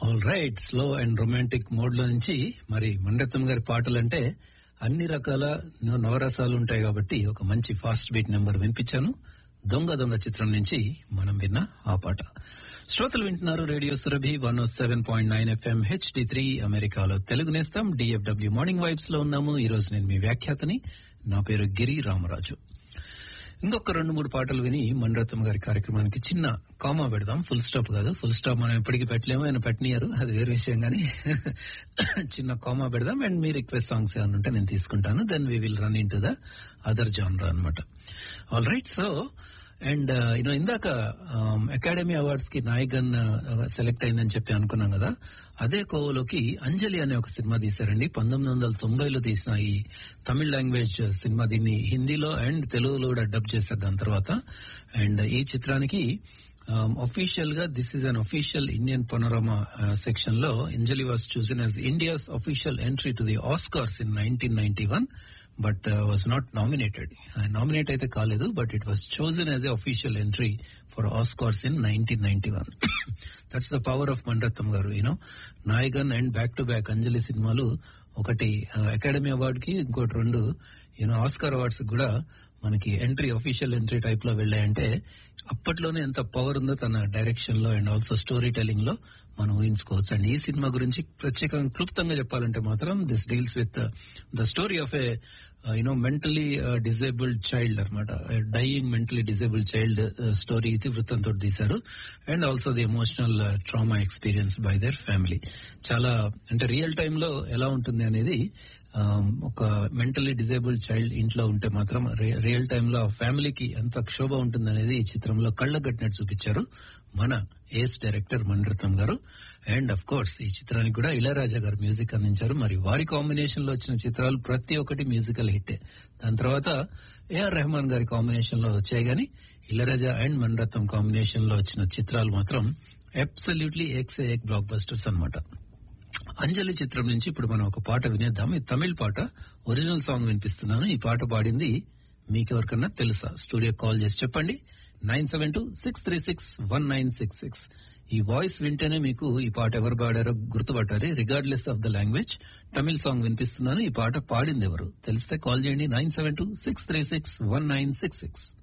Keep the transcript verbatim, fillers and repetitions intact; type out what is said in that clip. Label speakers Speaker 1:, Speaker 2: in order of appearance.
Speaker 1: All right, slow and romantic mode లో నుంచి మరి మణిరత్నం గారి పాటలంటే అన్ని రకాల నవరసాలు ఉంటాయి కాబట్టి ఒక మంచి ఫాస్ట్ బీట్ నెంబర్ వినిపించాను. దొంగ దొంగ చిత్రం నుంచి మనం విన్న ఆ పాట. శ్రోతలు వింటున్నారు రేడియో సురభి వన్ ఓ seven point nine FM HD three అమెరికాలో తెలుగు నేస్తాం డిఎఫ్డబ్ల్యూ మార్నింగ్ వైబ్స్ లో ఉన్నాము. ఈ రోజు నేను మీ వ్యాఖ్యాతని. నా పేరు గిరి రామరాజు. ఇంకొక రెండు మూడు పాటలు విని మణిరత్నం గారి కార్యక్రమానికి చిన్న కామా పెడదాం. ఫుల్ స్టాప్ కాదు, ఫుల్ స్టాప్ మనం ఎప్పటికీ పెట్టలేము, ఆయన పెట్టనియారు, అది వేరే విషయం. కానీ చిన్న కామా పెడదాం. అండ్ మీ రిక్వెస్ట్ సాంగ్స్ ఏమైనా ఉంటే నేను తీసుకుంటాను. Then we will run in to the other genre అనమాట. All right, so and you know ఇందాక అకాడమీ అవార్డ్స్ కి నాయగన్ సెలెక్ట్ అయిందని చెప్పి అనుకున్నాం కదా, అదే కోవలోకి అంజలి అనే ఒక సినిమా తీశారండి. పంతొమ్మిది వందల తొంభైలో తీసిన ఈ తమిళ్ లాంగ్వేజ్ సినిమా, దీన్ని హిందీలో అండ్ తెలుగులో కూడా డబ్ చేశారు దాని తర్వాత. అండ్ ఈ చిత్రానికి అఫీషియల్ గా this is an official Indian panorama section లో అంజలి was chosen as India's official entry to the Oscars in nineteen ninety one, but was not nominated. Nominate అయితే కాలేదు, but it was chosen as a official entry for Oscars in nineteen ninety one. That's the power of Mani Ratnam గారు. You know Nayagan and back to back అంజలి సినిమాలు, ఒకటి academy award కి, ఇంకోటి రెండు you know Oscar awards కూడా మనకి ఎంట్రీ, అఫీషియల్ ఎంట్రీ టైప్ లో వెళ్ళాయంటే అప్పట్లోనే ఎంత పవర్ ఉందో తన డైరెక్షన్ లో అండ్ ఆల్సో స్టోరీ టెల్లింగ్ లో మనం ఊహించుకోవచ్చు. అండ్ ఈ సినిమా గురించి ప్రత్యేకంగా క్లుప్తంగా చెప్పాలంటే మాత్రం this deals with the story of a you know mentally disabled child అనమాట. Dyeing mentally disabled child story ఇతివృత్తంతో తీశారు. And also the emotional trauma experience by their family. చాలా అంటే రియల్ టైమ్ లో ఎలా ఉంటుంది అనేది, ఒక మెంటలీ డిజేబుల్డ్ చైల్డ్ ఇంట్లో ఉంటే మాత్రం రియల్ టైమ్ లో ఫ్యామిలీకి ఎంత క్షోభ ఉంటుంది అనేది ఈ చిత్రంలో కళ్ళగట్టినట్టు చూపించారు మన ఏస్ డైరెక్టర్ మణిరత్నం గారు. అండ్ అఫ్ కోర్స్ ఈ చిత్రానికి కూడా ఇళయరాజా గారు మ్యూజిక్ అందించారు. మరి వారి కాంబినేషన్ లో వచ్చిన చిత్రాలు ప్రతి ఒక్కటి మ్యూజికల్ హిట్టే. దాని తర్వాత ఏఆర్ రెహమాన్ గారి కాంబినేషన్ లో వచ్చాయి, గానీ ఇళయరాజా అండ్ మణిరత్నం కాంబినేషన్ లో వచ్చిన చిత్రాలు మాత్రం అబ్సల్యూట్లీ ఎక్స్ ఎక్ బ్లాక్ బస్టర్స్ అనమాట. అంజలి చిత్రం నుంచి ఇప్పుడు మనం ఒక పాట వినేద్దాం. ఇది తమిళ్ పాట, ఒరిజినల్ సాంగ్ వినిపిస్తున్నాను. ఈ పాట పాడింది మీకెవరికన్నా తెలుసా? స్టూడియో కాల్ చేసి చెప్పండి. Nine seven two six three six one nine six six. ఈ వాయిస్ వింటేనే మీకు ఈ పాట ఎవరు పాడారో గుర్తుపట్టాలి, regardless of the language. Tamil song వినిపిస్తున్నాను. ఈ పాట పాడింది ఎవరు తెలిస్తే కాల్ చేయండి. Nine seven two six three six one nine six six.